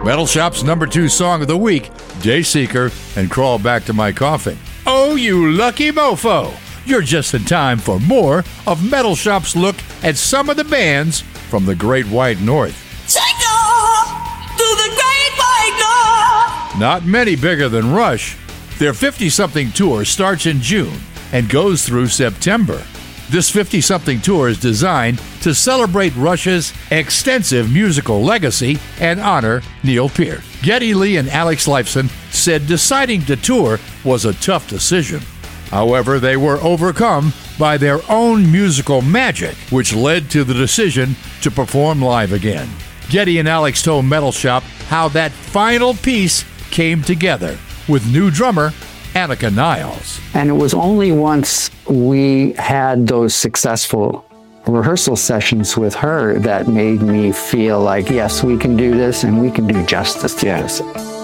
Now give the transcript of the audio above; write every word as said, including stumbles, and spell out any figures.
Metal Shop's number two song of the week, Dayseeker and Crawl Back to My Coffin. Oh, you lucky mofo! You're just in time for more of Metal Shop's look at some of the bands from the Great White North. Take off to the Great White North! Not many bigger than Rush. Their fifty-something tour starts in June and goes through September. This fifty-something tour is designed to celebrate Rush's extensive musical legacy and honor Neil Peart. Geddy Lee and Alex Lifeson said deciding to tour was a tough decision. However, they were overcome by their own musical magic, which led to the decision to perform live again. Geddy and Alex told Metal Shop how that final piece came together with new drummer Annika Niles. And it was only once we had those successful rehearsal sessions with her that made me feel like, yes, we can do this and we can do justice to this.